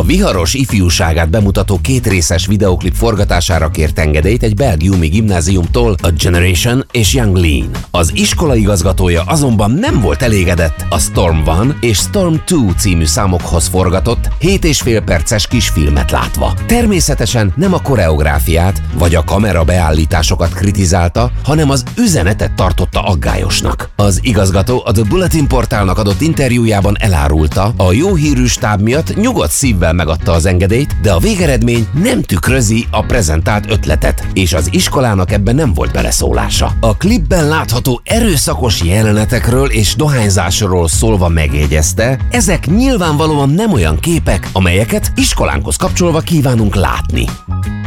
A viharos ifjúságát bemutató kétrészes videoklip forgatására kért engedélyt egy belgiumi gimnáziumtól, a Generation és Young Lean. Az iskola igazgatója azonban nem volt elégedett a Storm 1 és Storm 2 című számokhoz forgatott 7,5 perces kisfilmet látva. Természetesen nem a koreográfiát vagy a kamera beállításokat kritizálta, hanem az üzenetet tartotta aggályosnak. Az igazgató a The Bulletin portálnak adott interjújában elárulta, a jó hírű stáb miatt nyugodt szívvel megadta az engedélyt, de a végeredmény nem tükrözi a prezentált ötletet, és az iskolának ebben nem volt beleszólása. A klipben látható erőszakos jelenetekről és dohányzásról szólva megjegyezte, ezek nyilvánvalóan nem olyan képek, amelyeket iskolánkhoz kapcsolva kívánunk látni.